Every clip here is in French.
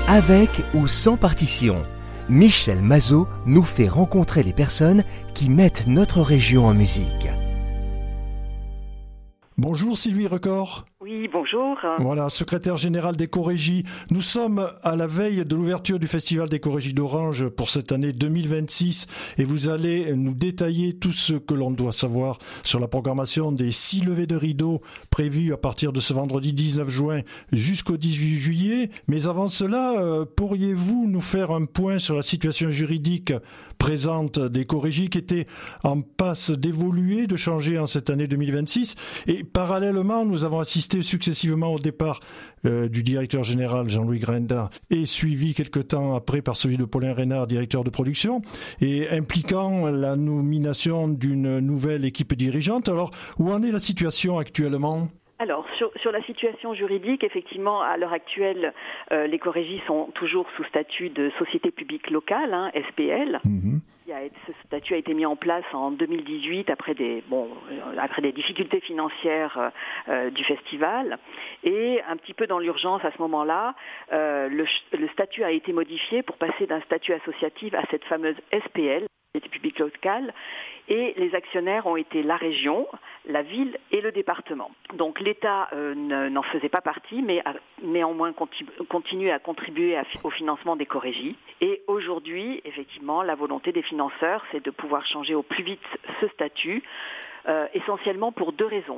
Avec ou sans partition, Michel Mazot nous fait rencontrer les personnes qui mettent notre région en musique. Bonjour Sylvie Record. Oui, bonjour. Voilà, secrétaire générale d'Écorégie. Nous sommes à la veille de l'ouverture du Festival d'Écorégie d'Orange pour cette année 2026 et vous allez nous détailler tout ce que l'on doit savoir sur la programmation des 6 levées de rideau prévues à partir de ce vendredi 19 juin jusqu'au 18 juillet. Mais avant cela, pourriez-vous nous faire un point sur la situation juridique présente d'Écorégie qui était en passe d'évoluer, de changer en cette année 2026 et parallèlement, nous avons assisté successivement au départ du directeur général Jean-Louis Grinda et suivi quelque temps après par celui de Paulin Reynard, directeur de production, et impliquant la nomination d'une nouvelle équipe dirigeante. Alors, où en est la situation actuellement ? Alors, sur la situation juridique, effectivement, à l'heure actuelle, les Écorégies sont toujours sous statut de société publique locale, SPL. Ce statut a été mis en place en 2018 après des difficultés financières du festival. Et un petit peu dans l'urgence à ce moment-là, le statut a été modifié pour passer d'un statut associatif à cette fameuse SPL, société publique locale, et les actionnaires ont été la région, la ville et le département. Donc l'État n'en faisait pas partie, mais a néanmoins continué à contribuer au financement d'Écorégie. Et aujourd'hui, effectivement, la volonté des financeurs, c'est de pouvoir changer au plus vite ce statut, essentiellement pour 2 raisons.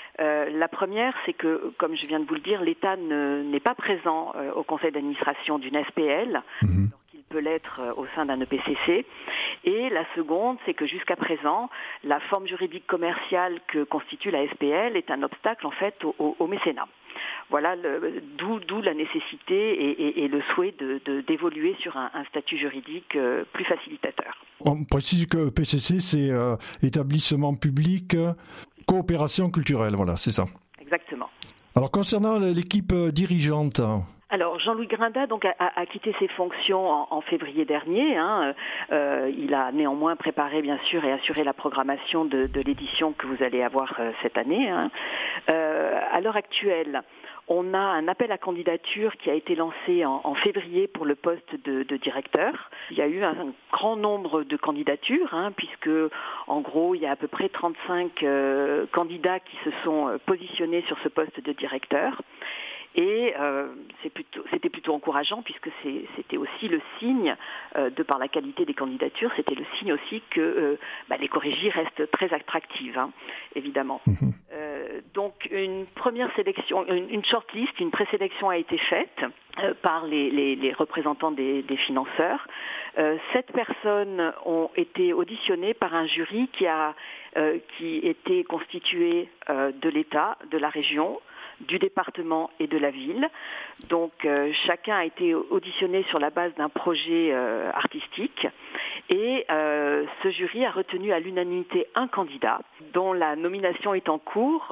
La première, c'est que, comme je viens de vous le dire, l'État n'est pas présent au conseil d'administration d'une SPL, alors qu'il peut l'être au sein d'un EPCC. Et la seconde, c'est que jusqu'à présent, la forme juridique commerciale que constitue la SPL est un obstacle en fait au mécénat. Voilà, d'où la nécessité et le souhait d'évoluer sur un statut juridique plus facilitateur. On précise que EPCC, c'est établissement public, coopération culturelle, voilà, c'est ça. Exactement. Alors concernant l'équipe dirigeante... Alors Jean-Louis Grinda donc a quitté ses fonctions en février dernier. Il a néanmoins préparé bien sûr et assuré la programmation de l'édition que vous allez avoir cette année. À l'heure actuelle, on a un appel à candidature qui a été lancé en février pour le poste de directeur. Il y a eu un grand nombre de candidatures, puisque en gros il y a à peu près 35 candidats qui se sont positionnés sur ce poste de directeur. Et c'était plutôt encourageant puisque c'était aussi le signe, de par la qualité des candidatures, c'était le signe aussi que l'Écorégie reste très attractive, évidemment. Donc une première sélection, une shortlist, une présélection a été faite par les représentants des financeurs. 7 personnes ont été auditionnées par un jury qui était constitué de l'État, de la région, du département et de la ville. Donc chacun a été auditionné sur la base d'un projet artistique et ce jury a retenu à l'unanimité un candidat dont la nomination est en cours